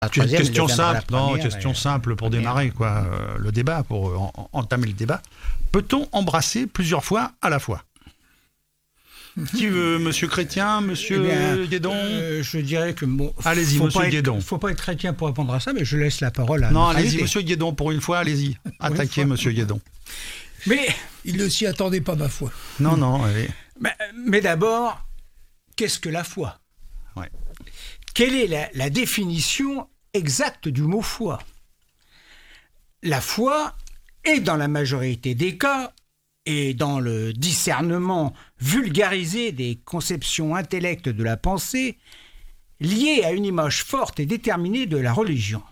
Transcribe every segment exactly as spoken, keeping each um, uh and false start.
La troisième, question elle deviendra la simple, non, première, question et... simple pour démarrer quoi, euh, le débat, pour euh, en, entamer le débat. Peut-on embrasser plusieurs fois à la fois? Qui veut, Monsieur Chrétien, Monsieur Eh bien, Guédon euh, Je dirais que bon. Allez-y, faut Monsieur pas Guédon. Il ne faut pas être chrétien pour répondre à ça, mais je laisse la parole à. Non, notre allez-y, invité. Monsieur Guédon, pour une fois, allez-y. Attaquez, Monsieur Guédon. Mais, Il ne s'y attendait pas, ma foi. Non, non, allez. mais, mais d'abord, qu'est-ce que la foi? Ouais. Quelle est la, la définition exacte du mot foi? La foi est, dans la majorité des cas, et dans le discernement vulgarisé des conceptions intellectes de la pensée, liée à une image forte et déterminée de la religion.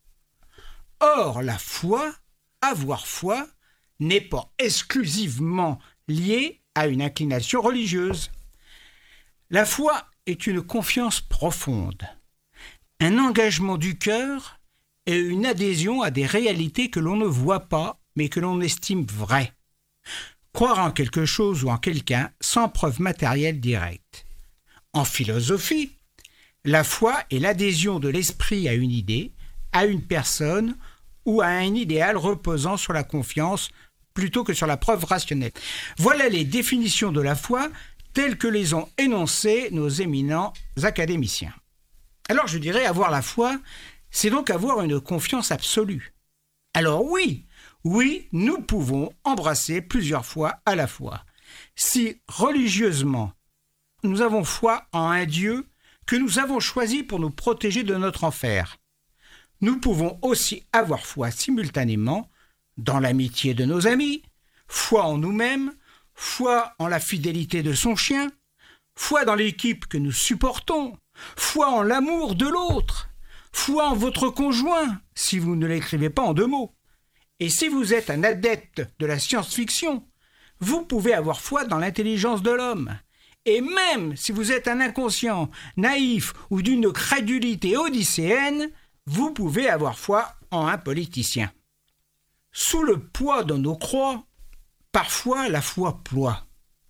Or, la foi, avoir foi, n'est pas exclusivement liée à une inclination religieuse. La foi est une confiance profonde, un engagement du cœur et une adhésion à des réalités que l'on ne voit pas, mais que l'on estime vraies. Croire en quelque chose ou en quelqu'un sans preuve matérielle directe. En philosophie, la foi est l'adhésion de l'esprit à une idée, à une personne ou à un idéal reposant sur la confiance plutôt que sur la preuve rationnelle. Voilà les définitions de la foi telles que les ont énoncées nos éminents académiciens. Alors je dirais, avoir la foi, c'est donc avoir une confiance absolue. Alors oui, oui, nous pouvons embrasser plusieurs fois à la fois. Si religieusement, nous avons foi en un Dieu que nous avons choisi pour nous protéger de notre enfer, nous pouvons aussi avoir foi simultanément dans l'amitié de nos amis, foi en nous-mêmes, foi en la fidélité de son chien, foi dans l'équipe que nous supportons, foi en l'amour de l'autre, foi en votre conjoint, si vous ne l'écrivez pas en deux mots. Et si vous êtes un adepte de la science-fiction, vous pouvez avoir foi dans l'intelligence de l'homme. Et même si vous êtes un inconscient, naïf ou d'une crédulité odysséenne, vous pouvez avoir foi en un politicien. Sous le poids de nos croix, parfois la foi ploie.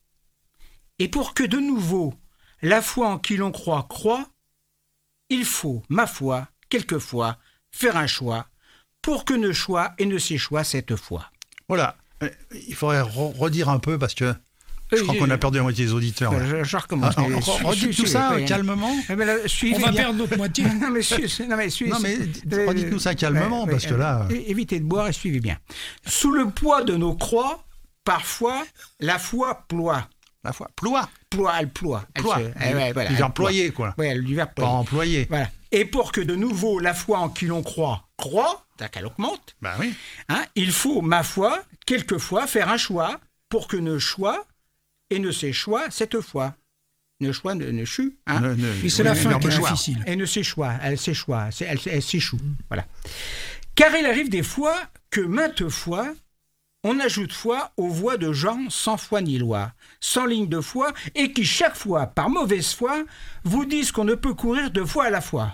Et pour que de nouveau la foi en qui l'on croit croit, il faut, ma foi, quelquefois, faire un choix pour que ne choix et ne s'échoue cette fois. Voilà. Il faudrait re- redire un peu parce que je Oui, crois j'ai- qu'on a perdu la moitié des auditeurs. là. Je, je recommence. Ah, Mais re- su- redites su- tout ça suivez, calmement. Eh ben là, suivez On va bien. perdre notre moitié. non, mais, su- non, mais, suivez- Non, mais euh, redites-nous ça calmement, ouais, parce ouais, que là- é- Évitez de boire et suivez bien. Sous le poids de nos croix, parfois, la foi ploie. La foi. Ploie. Ploie, elle ploie. Elle Ploie. se- eh ouais, voilà, Du elle verbe ploie. ployer, quoi. Ouais, du verbe Pas ployer. employé. Voilà. Et pour que de nouveau la foi en qui l'on croit croit, c'est-à-dire qu'elle augmente, Ben oui. hein, il faut, ma foi, quelquefois faire un choix pour que ne choix et ne s'échoue cette fois. Ne choix, ne, ne chue. Hein. Ne- ne- Et c'est oui, la le fin verbe qui est choir. difficile. Et ne s'échoue, elle s'échoue, c'est- elle, elle s'échoue. Voilà. Car il arrive des fois que maintes fois, on ajoute foi aux voix de gens sans foi ni loi, sans ligne de foi, et qui chaque fois, par mauvaise foi, vous disent qu'on ne peut courir deux fois à la fois.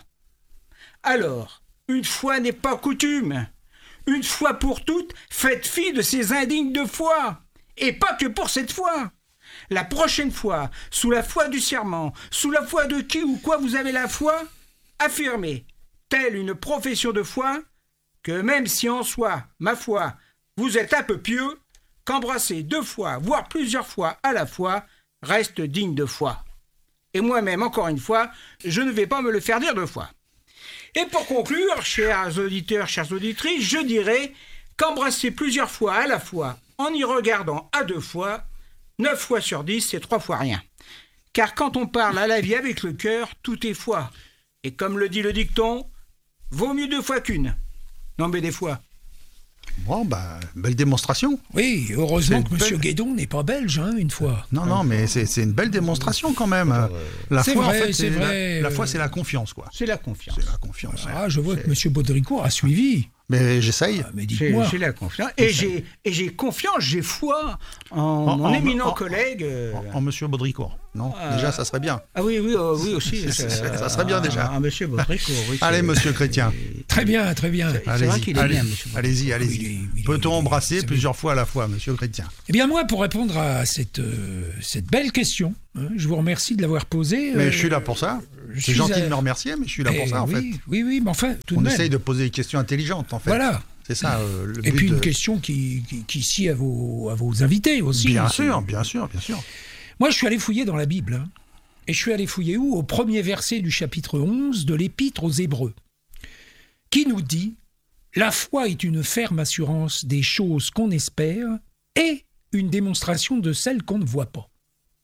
Alors, une fois n'est pas coutume. Une fois pour toutes, faites fi de ces indignes de foi. Et pas que pour cette fois. La prochaine fois, sous la foi du serment, sous la foi de qui ou quoi vous avez la foi, affirmez, telle une profession de foi, que même si en soi, ma foi, vous êtes un peu pieux, qu'embrasser deux fois, voire plusieurs fois à la fois, reste digne de foi. Et moi-même, encore une fois, je ne vais pas me le faire dire deux fois. Et pour conclure, chers auditeurs, chères auditrices, je dirais qu'embrasser plusieurs fois à la fois, en y regardant à deux fois, neuf fois sur dix, c'est trois fois rien. Car quand on parle à la vie avec le cœur, tout est foi. Et comme le dit le dicton, vaut mieux deux fois qu'une. Non mais des fois. Bon, bah, belle démonstration. Oui, heureusement C'est que belle- M. Guédon n'est pas belge, hein, une fois. Non, non, mais c'est c'est une belle démonstration quand même. La C'est foi, vrai, en fait, c'est c'est la, vrai. la foi, c'est la confiance, quoi. C'est la confiance. C'est la confiance. ouais. Ah, je vois que M. Baudricourt a suivi. Mais j'essaye. Ah, mais J'ai dites-moi. j'ai la confiance. Et j'ai et j'ai confiance, j'ai foi en, En- mon en- éminent en- collègue. euh, En, en Monsieur Baudricourt. Non, Euh, déjà, ça serait bien. Ah oui, oui, euh, oui aussi. Ça- euh, ça serait bien, déjà. Un monsieur Baudricourt, oui. Allez, c'est- Monsieur Chrétien. Très bien, très bien. C'est vrai Allez-y, qu'il est allez- bien, monsieur Baudricourt. allez-y, Il est- allez-y. il est- Peut-on il est- embrasser c'est- plusieurs fois à la fois, Monsieur Chrétien? Eh bien, moi, pour répondre à cette, euh, cette belle question, hein, je vous remercie de l'avoir posée. Mais euh, je suis là pour ça. je C'est suis gentil à- de me remercier, mais je suis là pour Eh ça, en oui, fait. Oui, oui, mais enfin, tout de On même. essaye de poser des questions intelligentes, en fait. Voilà. C'est ça, euh, le Et but puis une de- question qui, qui, qui scie à vos, à vos invités aussi. Bien hein. sûr, bien sûr, bien sûr. Moi, je suis allé fouiller dans la Bible. hein. Et je suis allé fouiller où? Au premier verset du chapitre onze de l'Épître aux Hébreux, qui nous dit « La foi est une ferme assurance des choses qu'on espère et une démonstration de celles qu'on ne voit pas.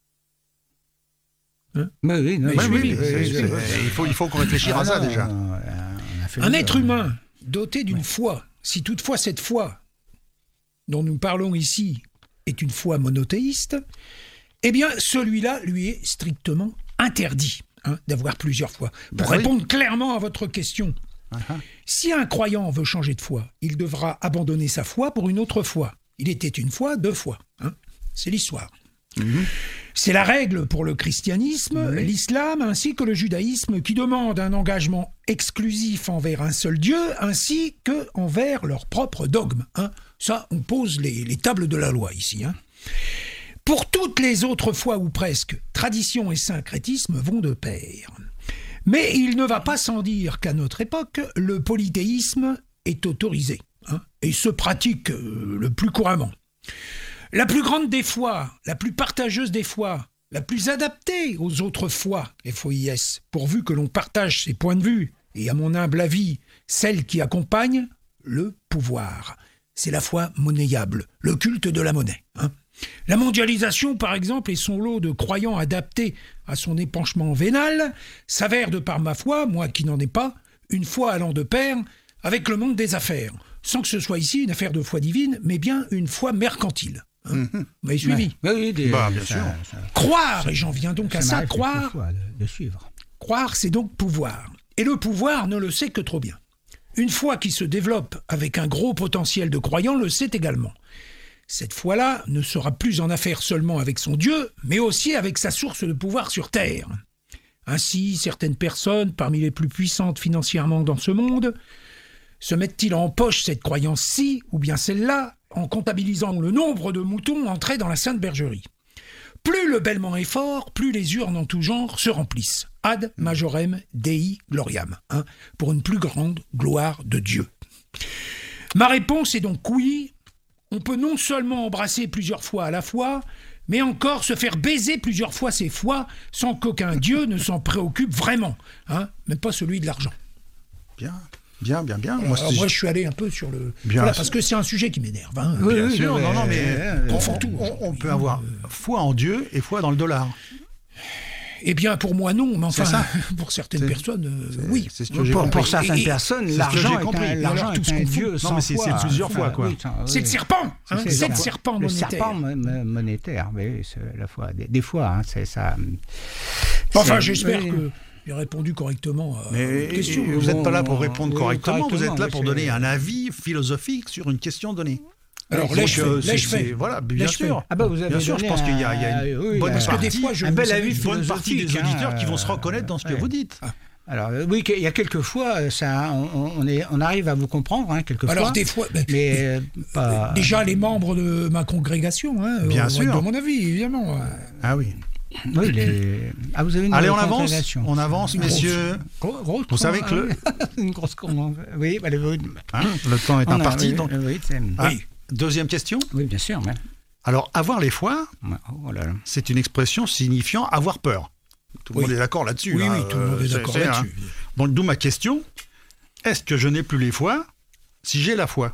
Oui, oui, non, Mais oui, je oui, suis- oui, C'est- oui, c'est- oui, oui. il faut, il faut qu'on réfléchisse à ça, Ah non, déjà. on a fait Un le- être humain doté d'une foi, si toutefois cette foi dont nous parlons ici est une foi monothéiste, eh bien celui-là lui est strictement interdit hein, d'avoir plusieurs foi. Pour Ben oui. répondre clairement à votre question, Uh-huh. si un croyant veut changer de foi, il devra abandonner sa foi pour une autre foi. Il était une fois, deux fois. hein. C'est l'histoire. C'est la règle pour le christianisme, l'islam ainsi que le judaïsme qui demandent un engagement exclusif envers un seul Dieu ainsi que envers leur propre dogme. hein. Ça, on pose les, les tables de la loi ici. hein. Pour toutes les autres fois ou presque, tradition et syncrétisme vont de pair. Mais il ne va pas sans dire qu'à notre époque, le polythéisme est autorisé hein, et se pratique euh, le plus couramment. La plus grande des foi, la plus partageuse des foi, la plus adaptée aux autres foi, F O I S, pourvu que l'on partage ses points de vue, et à mon humble avis, celle qui accompagne le pouvoir. C'est la foi monnayable, le culte de la monnaie. hein. La mondialisation, par exemple, et son lot de croyants adaptés à son épanchement vénal, s'avère de par ma foi, moi qui n'en ai pas, une foi allant de pair avec le monde des affaires, sans que ce soit ici une affaire de foi divine, mais bien une foi mercantile. hein. Vous m'avez suivi? Oui, oui, des- Bah, bien ça- sûr. ça- Croire, et j'en viens donc à ça ça, m'arrive croire, quelquefois de, de suivre. croire, c'est donc pouvoir. Et le pouvoir ne le sait que trop bien. Une foi qui se développe avec un gros potentiel de croyants le sait également. Cette foi-là ne sera plus en affaire seulement avec son Dieu, mais aussi avec sa source de pouvoir sur Terre. Ainsi, certaines personnes, parmi les plus puissantes financièrement dans ce monde, se mettent-ils en poche cette croyance-ci, ou bien celle-là, en comptabilisant le nombre de moutons entrés dans la Sainte Bergerie. Plus le bêlement est fort, plus les urnes en tout genre se remplissent. Ad majorem Dei gloriam, hein, pour une plus grande gloire de Dieu. Ma réponse est donc oui, on peut non seulement embrasser plusieurs fois à la fois, mais encore se faire baiser plusieurs fois ses fois sans qu'aucun Dieu ne s'en préoccupe vraiment, hein, même pas celui de l'argent. Bien, bien, bien, bien. Alors, c'est- moi, je suis allé un peu sur le... Bien Voilà, sûr. parce que c'est un sujet qui m'énerve. hein. Oui, Bien oui, sûr, oui, non, non, oui, mais oui, oui, on, font tout, on- aujourd'hui, on peut hein. avoir foi en Dieu et foi dans le dollar. Eh bien, pour moi, non, mais enfin, C'est ça. pour certaines C'est- personnes, euh, oui. C'est ce que j'ai Pour, compris. pour certaines Et- et- personnes, c'est ce que l'argent j'ai est compris. un, Et l'argent alors, tout est ce un qu'on dieu fout. sans Non, mais c'est- foi. c'est plusieurs Ah, fois, quoi. oui, ça, C'est oui. le serpent, hein, C'est c'est ça. le serpent Le monétaire. serpent mo- mo- monétaire, oui, c'est la foi. Des, des fois, hein, c'est ça. Enfin, c'est- j'espère oui. que j'ai répondu correctement à Mais votre question. vous n'êtes pas là pour Bon, répondre oui, correctement, vous êtes là correctement, pour oui, donner c'est- un avis philosophique sur une question donnée. Alors, Donc, lèche euh, fait, c'est- lèche c'est- fait. Voilà, bien Lèche sûr. fait. Ah bah, vous avez Bien sûr, je donné pense qu'il y a, il y a un- une oui, bonne parce que des partie, fois, je un vous bel savez, avis une bonne partie des philosophique, auditeurs hein, qui vont se reconnaître dans ce que ouais. vous dites. Alors euh, oui, il y a quelques fois, ça, on, on est, on arrive à vous comprendre, hein, quelquefois. Alors, des fois, ben, mais euh, pas. déjà les membres de ma congrégation, hein, Bien vont sûr. être de mon avis, évidemment. Ah oui. Oui, les... Ah, vous avez une Allez, on avance, congrégation. on avance, Une grosse- messieurs. gros- grosse Vous savez que le- une grosse con- Oui, allez, oui. Hein, le temps est On a- imparti. oui, donc... oui, c'est- Ah, Oui. Deuxième question. oui, bien sûr. Mais... Alors, avoir les foi, Oh là là. c'est une expression signifiant avoir peur. Tout le Oui. monde est d'accord là-dessus. Oui, là, oui, tout le monde euh, est c'est- d'accord c'est, là-dessus. hein. Donc, d'où ma question. Est-ce que je n'ai plus les foi si j'ai la foi?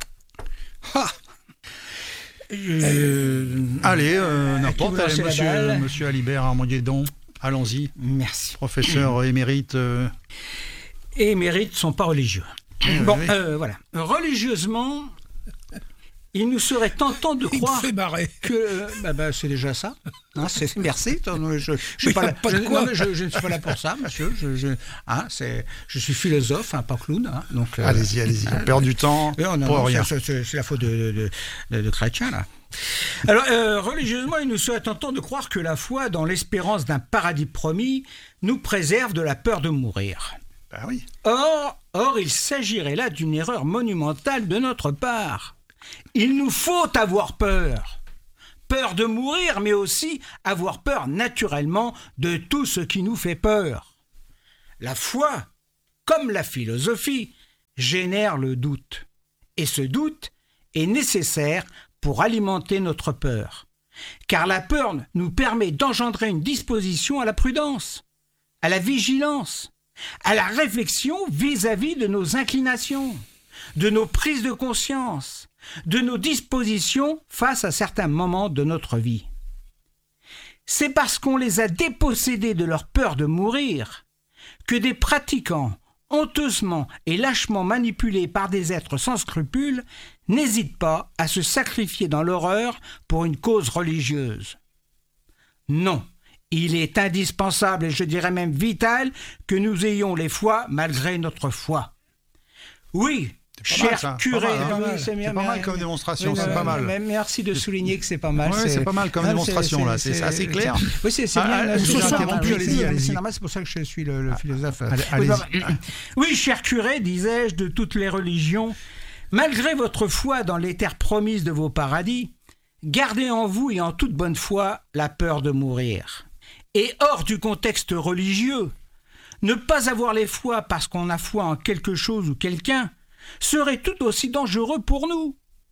Euh, Allez, euh, n'importe, vous allez, lancez la monsieur, balle monsieur Alibert Armandier-Don, allons-y. Merci. Professeur émérite. euh, Et mérites sont pas religieux. Bon, oui. euh, voilà. Religieusement, il nous serait tentant de Il me croire fait marrer. que euh, bah, bah, c'est déjà ça. Hein, c'est, merci. Je, je, je, suis Mais pas y a là, pas de je- quoi. non, mais je- je ne suis pas là pour ça, monsieur. Je, je, hein, c'est, je suis philosophe, hein, pas clown. Hein, donc, euh, Allez-y, allez-y. On perd du temps oui, non, pour non, rien. c'est, c'est- c'est la faute de, de, de, de chrétiens, là. Alors, euh, religieusement, il nous serait tentant de croire que la foi dans l'espérance d'un paradis promis nous préserve de la peur de mourir. Bah oui. Or, or, il s'agirait là d'une erreur monumentale de notre part. Il nous faut avoir peur. Peur de mourir, mais aussi avoir peur naturellement de tout ce qui nous fait peur. La foi, comme la philosophie, génère le doute. Et ce doute est nécessaire pour alimenter notre peur. Car la peur nous permet d'engendrer une disposition à la prudence, à la vigilance, à la réflexion vis-à-vis de nos inclinations, de nos prises de conscience, de nos dispositions face à certains moments de notre vie. C'est parce qu'on les a dépossédés de leur peur de mourir que des pratiquants, honteusement et lâchement manipulés par des êtres sans scrupules, n'hésitent pas à se sacrifier dans l'horreur pour une cause religieuse. Non, il est indispensable, et je dirais même vital, que nous ayons les foi malgré notre foi. Oui, cher mal, curé, pas mal, hein. oui, C'est pas mal comme démonstration, oui, c'est non, pas mal. mais merci de souligner que c'est pas mal. Ouais, c'est pas mal comme non, démonstration, là, c'est assez clair. Oui, c'est c'est Ah, bien. ah, c'est je vous ai bien, interrompu, oui, allez-y, c'est- allez-y. C'est normal, c'est pour ça que je suis le, le philosophe. Allez, Oui, allez-y. bah, oui, cher curé, disais-je, de toutes les religions, malgré votre foi dans les terres promises de vos paradis, gardez en vous et en toute bonne foi la peur de mourir. Et hors du contexte religieux, ne pas avoir les foi parce qu'on a foi en quelque chose ou quelqu'un serait tout aussi dangereux pour nous.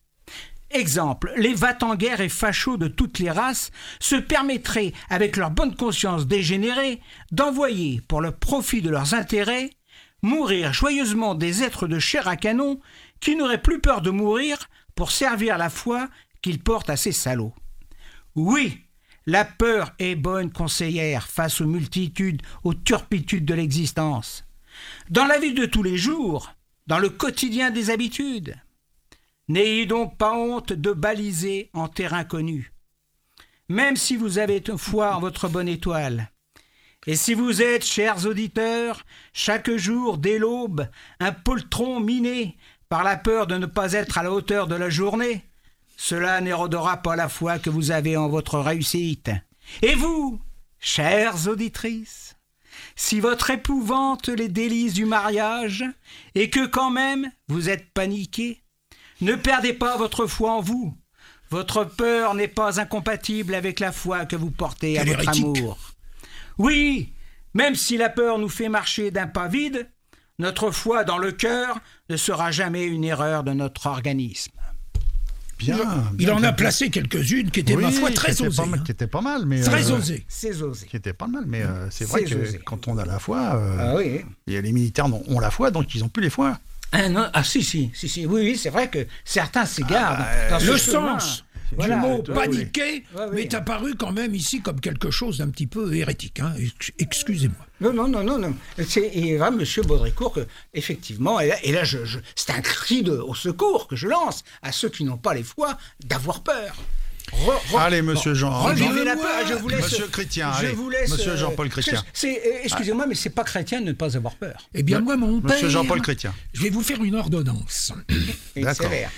Exemple, les va-t-en-guerre et fachos de toutes les races se permettraient, avec leur bonne conscience dégénérée, d'envoyer, pour le profit de leurs intérêts, mourir joyeusement des êtres de chair à canon qui n'auraient plus peur de mourir pour servir la foi qu'ils portent à ces salauds. Oui, la peur est bonne conseillère face aux multitudes, aux turpitudes de l'existence. Dans la vie de tous les jours, dans le quotidien des habitudes. N'ayez donc pas honte de baliser en terrain connu. Même si vous avez foi en votre bonne étoile. Et si vous êtes, chers auditeurs, chaque jour dès l'aube, un poltron miné par la peur de ne pas être à la hauteur de la journée, cela n'érodera pas la foi que vous avez en votre réussite. Et vous, chères auditrices, si votre époux vante les délices du mariage et que quand même vous êtes paniqués, ne perdez pas votre foi en vous. Votre peur n'est pas incompatible avec la foi que vous portez à Quel votre hérétique. amour. Oui, même si la peur nous fait marcher d'un pas vide, notre foi dans le cœur ne sera jamais une erreur de notre organisme. Bien, Il bien, en bien, a placé quelques-unes qui étaient, oui, ma foi, qui très étaient osées. pas mal- hein. Qui étaient pas mal, mais... Très euh, osées. C'est osé. Qui étaient pas mal, mais euh, c'est vrai C'est que osé. quand on a la foi, euh, Ah oui. il y a les militaires ont ont la foi, donc ils n'ont plus les foi. Ah, non, ah si, si, si, si, oui, oui, c'est vrai que certains s'égarent. Ah, dans ce Le chemin. sens Voilà. du mot Oui, paniquer oui, oui. m'est apparu quand même ici comme quelque chose d'un petit peu hérétique. hein. Ex- Excusez-moi. Non, non, non, non, non. C'est et va Monsieur Baudricourt que effectivement, et là, et là je, je- c'est un cri de, au secours que je lance à ceux qui n'ont pas les foi d'avoir peur. Re- re- Allez, monsieur Jean. Relevez Jean- la peur. Je vous laisse. Monsieur Chrétien, je allez. vous laisse, Monsieur euh, Jean-Paul Chrétien. c'est- c'est- euh, excusez-moi, mais c'est pas chrétien de ne pas avoir peur. Eh bien, moi, mon père... Monsieur Jean-Paul Chrétien. Je vais vous faire une ordonnance. Et D'accord. sévère.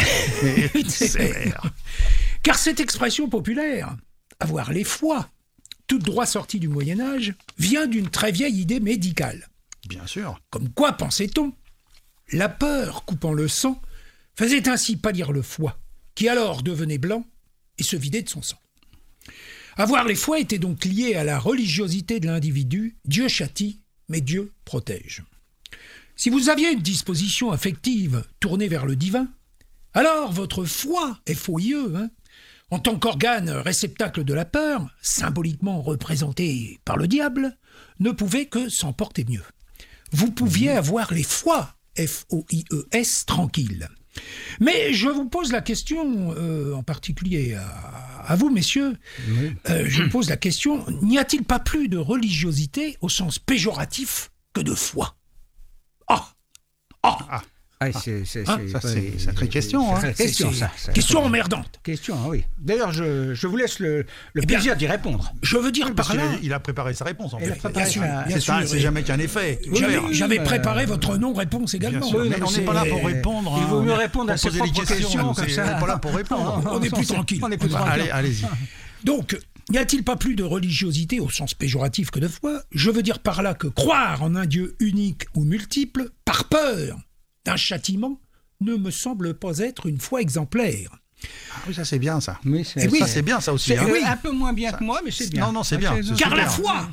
Sévère. Car cette expression populaire, avoir les foies, tout droit sortie du Moyen-Âge, vient d'une très vieille idée médicale. Bien sûr. Comme quoi, pensait-on, la peur coupant le sang faisait ainsi pâlir le foie, qui alors devenait blanc et se vidait de son sang. Avoir les foies était donc lié à la religiosité de l'individu. Dieu châtie, mais Dieu protège. Si vous aviez une disposition affective tournée vers le divin, alors votre foie est fouilleux, hein, en tant qu'organe réceptacle de la peur, symboliquement représenté par le diable, ne pouvait que s'en porter mieux. Vous pouviez avoir les foies, F O I E S, tranquille. Mais je vous pose la question, euh, en particulier à, à vous, messieurs, euh, je vous pose la question, n'y a-t-il pas plus de religiosité au sens péjoratif que de foi? Ah Ah Ah, c'est, c'est, Ah, c'est- ça, c'est oui, une sacrée question, hein. sacrée question, C'est- ça, ça. Question emmerdante. Question, ah oui. D'ailleurs, je, je vous laisse le, le Eh bien, plaisir d'y répondre. Je veux dire Parce par qu'il là... a, il a préparé sa réponse, en Il a fait. préparé Bien sûr, sa- bien C'est ça, sûr, c'est et- jamais qu'un effet. Oui, J'avais, oui, j'avais euh, préparé votre non-réponse également. Bien sûr, Oui, mais non, on c'est- n'est pas là pour répondre. Il vaut hein. mieux répondre à Pour ses poser des propres questions, questions, nous, comme c'est- ça. On n'est pas là pour répondre. On est plus tranquille. On est plus Voilà. tranquille. Allez, allez-y. Donc, n'y a-t-il pas plus de religiosité au sens péjoratif que de foi? Je veux dire par là que croire en un Dieu unique ou multiple, par peur d'un châtiment, ne me semble pas être une foi exemplaire. Ah oui, ça c'est bien, ça. Oui, c'est, Eh oui, Ça c'est bien, ça aussi. c'est- hein. euh, un peu moins bien que moi, mais c'est bien. Non, non, c'est bien, c'est Car super. la foi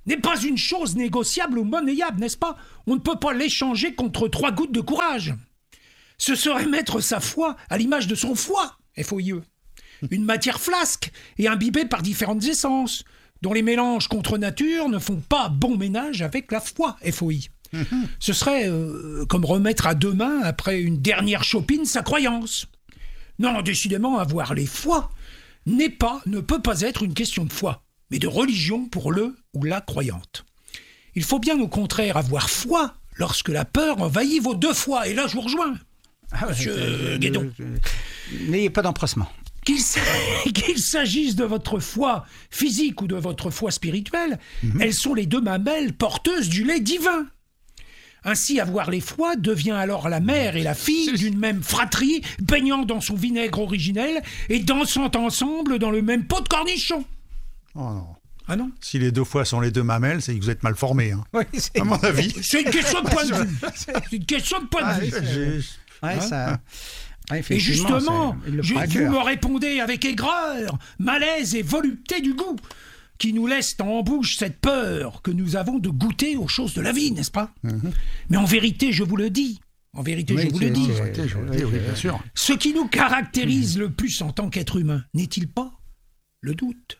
n'est pas une chose négociable ou monnayable, n'est-ce pas? On ne peut pas l'échanger contre trois gouttes de courage. Ce serait mettre sa foi à l'image de son foie, F O I E. Une matière flasque et imbibée par différentes essences, dont les mélanges contre nature ne font pas bon ménage avec la foi, F O I. Mm-hmm. Ce serait euh, comme remettre à deux mains, après une dernière chopine, sa croyance. Non, décidément, avoir les foi n'est pas, ne peut pas être une question de foi, mais de religion pour le ou la croyante. Il faut bien au contraire avoir foi lorsque la peur envahit vos deux foi. Et là, je vous rejoins, ah, monsieur euh, Guédon. Euh, euh, N'ayez pas d'empressement. Qu'il, qu'il s'agisse de votre foi physique ou de votre foi spirituelle, mm-hmm. elles sont les deux mamelles porteuses du lait divin. Ainsi, avoir les foies devient alors la mère et la fille d'une même fratrie, baignant dans son vinaigre originel et dansant ensemble dans le même pot de cornichons. Oh non. Ah non? Si les deux fois sont les deux mamelles, c'est que vous êtes mal formés, hein. Oui, c'est... à mon avis. C'est une question de point de vue. C'est une question de point de vue. Ah, j'ai... Ouais, ça... Ah, et justement, je, vous me répondez avec aigreur, malaise et volupté du goût, qui nous laissent en bouche cette peur que nous avons de goûter aux choses de la vie, n'est-ce pas? Mm-hmm. Mais en vérité, je vous le dis, en vérité, oui, je vous le dis, vérité, je vous le dis, oui, bien sûr. Ce qui nous caractérise mm. le plus en tant qu'être humain, n'est-il pas le doute?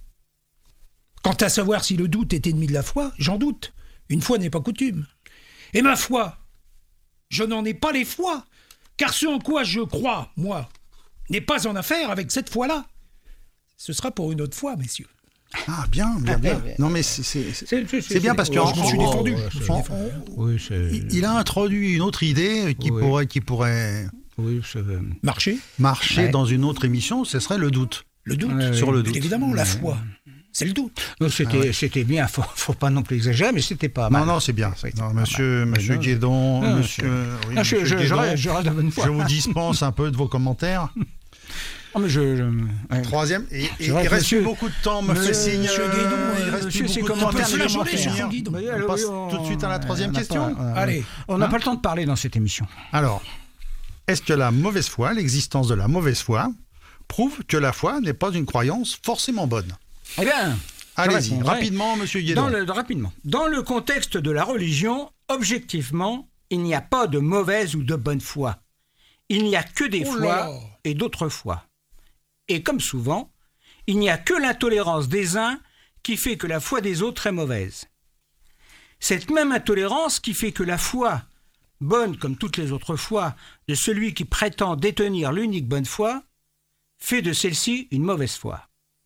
Quant à savoir si le doute est ennemi de la foi, j'en doute. Une foi n'est pas coutume. Et ma foi, je n'en ai pas les foi, car ce en quoi je crois, moi, n'est pas en affaire avec cette foi-là. Ce sera pour une autre fois, messieurs. Ah, bien, bien, bien. Non, mais c'est, c'est, c'est, c'est, c'est, c'est bien parce que... Je me suis défendu. Oh, oui, il, il a introduit une autre idée qui oui. pourrait... Qui pourrait oui, c'est... Marcher Marcher ouais. dans une autre émission, ce serait le doute. Le doute ouais, Sur le doute. Évidemment, la foi. C'est le doute. Non, c'était, ah ouais. c'était bien, faut, faut pas non plus exagérer, mais c'était pas mal. Non, non, c'est bien. Non, monsieur, monsieur non, Guédon, non, monsieur, oui, non, monsieur je, Guédon, je, reste, je, reste bonne foi. je vous dispense un peu de vos commentaires. Oh, mais je, je, ouais. Troisième, et, et il reste monsieur, plus beaucoup de temps, me fait signe. Monsieur Guédon, euh, il reste monsieur, plus beaucoup de temps. On peut se la journée sur son guidon. On passe tout de suite à la troisième question. Pas, euh, Allez, on n'a hein? pas le temps de parler dans cette émission. Alors, est-ce que la mauvaise foi, l'existence de la mauvaise foi, prouve que la foi n'est pas une croyance forcément bonne? Eh bien, allez-y, réponds, rapidement, ouais. monsieur Guédon. Dans le, rapidement. Dans le contexte de la religion, objectivement, il n'y a pas de mauvaise ou de bonne foi. Il n'y a que des oh fois et d'autres fois. Et comme souvent, il n'y a que l'intolérance des uns qui fait que la foi des autres est mauvaise. Cette même intolérance qui fait que la foi, bonne comme toutes les autres fois, de celui qui prétend détenir l'unique bonne foi, fait de celle-ci une mauvaise foi.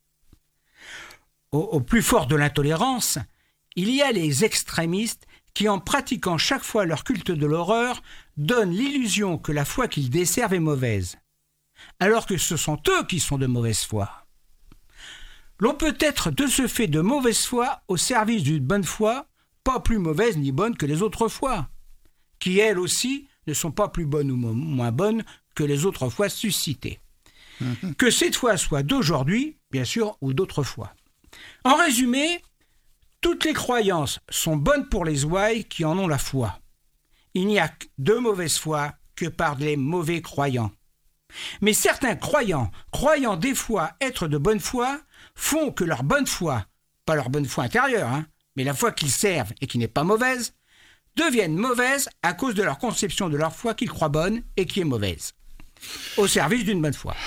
Au, au plus fort de l'intolérance, il y a les extrémistes qui, en pratiquant chaque fois leur culte de l'horreur, donnent l'illusion que la foi qu'ils desservent est mauvaise, alors que ce sont eux qui sont de mauvaise foi. L'on peut être de ce fait de mauvaise foi au service d'une bonne foi, pas plus mauvaise ni bonne que les autres fois, qui elles aussi ne sont pas plus bonnes ou moins bonnes que les autres fois suscitées. Mmh. Que cette foi soit d'aujourd'hui, bien sûr, ou d'autrefois. En résumé, toutes les croyances sont bonnes pour les ouailles qui en ont la foi. Il n'y a de mauvaise foi que par les mauvais croyants. Mais certains croyants, croyant des fois être de bonne foi, font que leur bonne foi, pas leur bonne foi intérieure, hein, mais la foi qu'ils servent et qui n'est pas mauvaise, deviennent mauvaises à cause de leur conception de leur foi qu'ils croient bonne et qui est mauvaise, au service d'une bonne foi.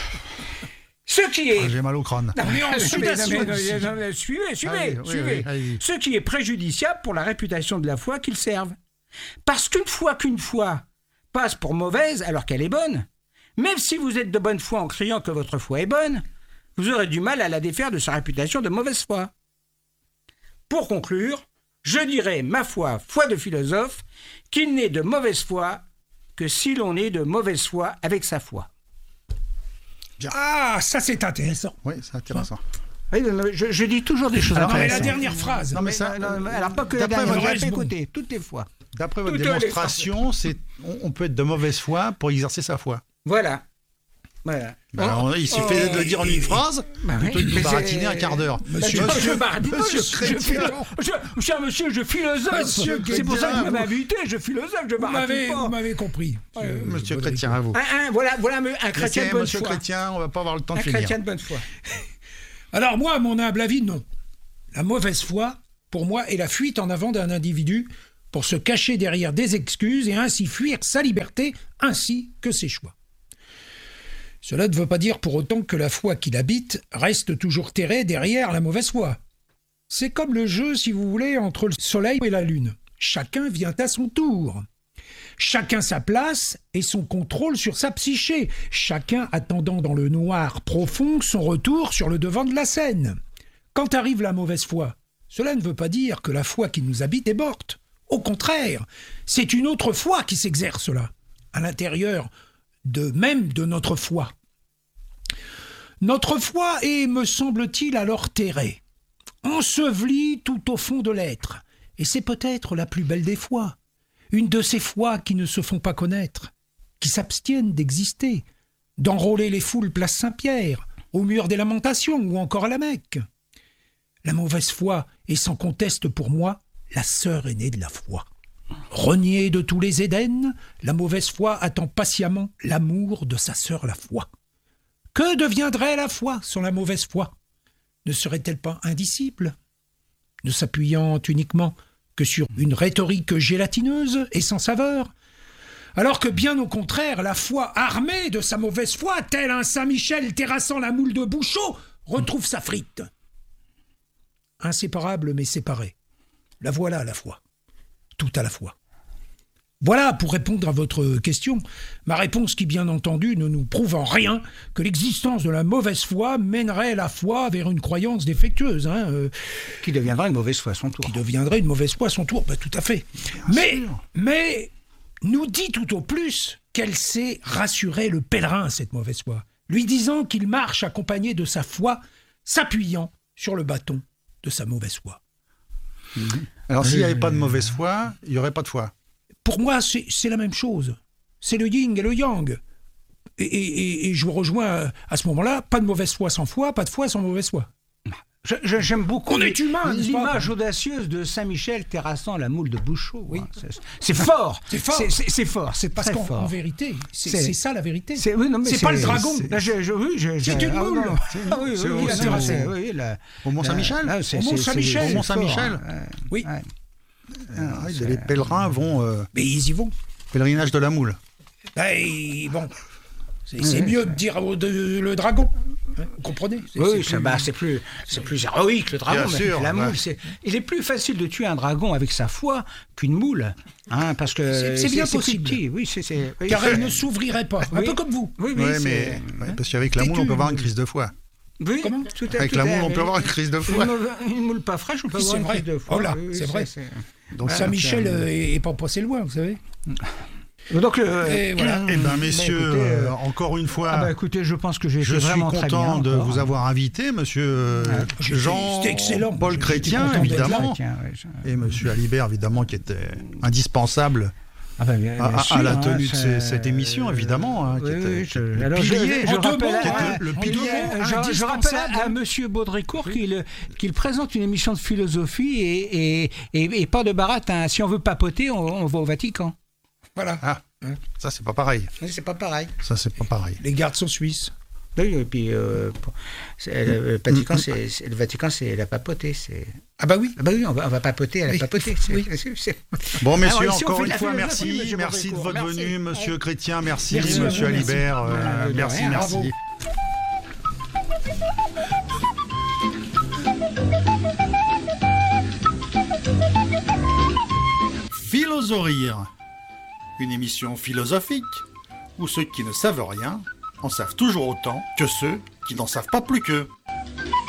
Ce qui est... Ah, j'ai mal au crâne. Non, mais en sudation... Suivez, suivez, allez, suivez. Oui, oui, Ce qui est préjudiciable pour la réputation de la foi qu'ils servent. Parce qu'une fois qu'une foi passe pour mauvaise alors qu'elle est bonne, même si vous êtes de bonne foi en criant que votre foi est bonne, vous aurez du mal à la défaire de sa réputation de mauvaise foi. Pour conclure, je dirais, ma foi, foi de philosophe, qu'il n'est de mauvaise foi que si l'on est de mauvaise foi avec sa foi. Bien. Ah, ça c'est intéressant. Oui, c'est intéressant. Oui, je, je dis toujours des choses alors, intéressantes. Mais la dernière phrase. Non, mais ça, non, non, alors pas que la dernière phrase, écoutez, toutes les fois. D'après votre toutes démonstration, c'est, on, on peut être de mauvaise foi pour exercer sa foi. Voilà. Voilà. Bah, oh, il suffit oh, de le dire en une phrase, bah, plutôt que de baratiner un quart d'heure. Monsieur, monsieur, monsieur, monsieur, monsieur, je, cher monsieur, je philosophe. Monsieur c'est pour ça que vous m'avez invité, je philosophe, je baratine pas. Vous m'avez compris. Euh, monsieur Chrétien, à vous. Un, un, voilà, voilà un chrétien de bonne monsieur foi. Monsieur Chrétien, on va pas avoir le temps de un finir. Un chrétien de bonne foi. Alors moi, à mon humble avis, non. La mauvaise foi pour moi, est la fuite en avant d'un individu pour se cacher derrière des excuses et ainsi fuir sa liberté ainsi que ses choix. Cela ne veut pas dire pour autant que la foi qui l'habite reste toujours terrée derrière la mauvaise foi. C'est comme le jeu, si vous voulez, entre le soleil et la lune. Chacun vient à son tour. Chacun sa place et son contrôle sur sa psyché. Chacun attendant dans le noir profond son retour sur le devant de la scène. Quand arrive la mauvaise foi, cela ne veut pas dire que la foi qui nous habite est morte. Au contraire, c'est une autre foi qui s'exerce là, à l'intérieur de même de notre foi. Notre foi est, me semble-t-il, alors terrée, ensevelie tout au fond de l'être, et c'est peut-être la plus belle des foi, une de ces foi qui ne se font pas connaître, qui s'abstiennent d'exister, d'enrôler les foules place Saint-Pierre, au mur des lamentations ou encore à la Mecque. La mauvaise foi est sans conteste pour moi la sœur aînée de la foi. Reniée de tous les Édens, la mauvaise foi attend patiemment l'amour de sa sœur la foi. Que deviendrait la foi sans la mauvaise foi? Ne serait-elle pas indicible? Ne s'appuyant uniquement que sur une rhétorique gélatineuse et sans saveur? Alors que bien au contraire, la foi armée de sa mauvaise foi, tel un Saint-Michel terrassant la moule de Bouchot, retrouve sa frite. Inséparable mais séparée. La voilà la foi. Tout à la fois. Voilà pour répondre à votre question. Ma réponse qui, bien entendu, ne nous prouve en rien que l'existence de la mauvaise foi mènerait la foi vers une croyance défectueuse. Hein, euh, Qui deviendra une mauvaise foi à son tour. Qui deviendrait une mauvaise foi à son tour, bah, tout à fait. Mais, mais nous dit tout au plus qu'elle sait rassurer le pèlerin, cette mauvaise foi, lui disant qu'il marche accompagné de sa foi, s'appuyant sur le bâton de sa mauvaise foi. Alors, s'il n'y avait pas de mauvaise foi, il n'y aurait pas de foi. Pour moi, c'est, c'est la même chose. C'est le yin et le yang. Et, et, et je vous rejoins à ce moment-là, pas de mauvaise foi sans foi, pas de foi sans mauvaise foi. Je, je, j'aime beaucoup On est humain, l'image audacieuse de Saint-Michel terrassant la moule de Bouchot. Oui. Hein. C'est, c'est fort. C'est fort. C'est, c'est, c'est fort. C'est parce très qu'en fort. en vérité, c'est, c'est, c'est ça la vérité. C'est, oui, non, mais c'est, c'est pas le dragon. C'est, là, je, je, oui, je, c'est je, une moule. Ah, c'est, ah, oui, c'est, oui, oui, c'est, c'est, c'est, oui, la, au Mont-Saint-Michel. Là, c'est, au Mont-Saint-Michel. C'est, au Mont-Saint-Michel. fort, hein. Oui. Ouais. Ah, oui, les pèlerins vont. Euh, Mais ils y vont. Pèlerinage de la moule. Ben, bon. C'est, c'est oui, mieux c'est... de dire oh, de, le dragon. Vous comprenez? C'est, oui, c'est, ça, plus... bah, c'est, plus, c'est plus héroïque, le dragon. Bien mais sûr, la moule, ouais. c'est... Il est plus facile de tuer un dragon avec sa foi qu'une moule. Hein, parce que c'est, c'est bien c'est, possible. C'est oui, c'est, c'est... Oui, car c'est... elle ne s'ouvrirait pas. Oui. Un peu comme vous. Oui, oui, ouais, c'est... mais ouais, parce qu'avec la moule, on peut avoir une crise de foi. Oui, comment tout à, Avec tout la à, moule, on peut avoir une crise de foi. Une, une moule pas fraîche, on peut oui, avoir une vrai. crise de foi. Oh là, oui, c'est oui, vrai. C'est, c'est... Donc Saint-Michel euh, est pas passé loin, vous savez. Donc, euh, et voilà. Eh bien, messieurs, écoutez, euh, encore une fois, ah bah, écoutez, je pense que j'ai je été suis vraiment très bien. content de encore. vous avoir invité, monsieur Ah, Jean, c'était excellent. Paul J'étais Chrétien, content d'être évidemment, Chrétien, ouais, je... et monsieur Alibert, évidemment, qui était indispensable Ah ben, bien, à, bien sûr, à la hein, tenue de c'est... ces, cette émission, évidemment, hein, qui oui, était, oui, qui était le alors, pilier, je, je en deux rappelle, mots, qui était hein, le en pilier. deux mots, je, je rappelle à monsieur Baudricourt oui. qu'il, qu'il présente une émission de philosophie et, et, et, et pas de baratin. Si on veut papoter, on, on va au Vatican. Voilà. Ah, ça, c'est pas pareil. C'est pas pareil. Ça, c'est pas pareil. Les gardes sont suisses. Oui, et puis euh, c'est, le, Vatican, c'est, c'est, le Vatican, c'est la papauté. C'est... Ah bah oui. Ah bah oui, on va, on va papoter à la oui. papauté. C'est, oui. c'est, c'est... Bon, messieurs, ah, ouais, encore on une fois, merci. Merci, merci de votre merci. venue, monsieur ouais. Chrétien. Merci, merci monsieur vous, Alibert. Merci, euh, merci, rien, merci. Bravo. Philosorire, une émission philosophique où ceux qui ne savent rien en savent toujours autant que ceux qui n'en savent pas plus qu'eux.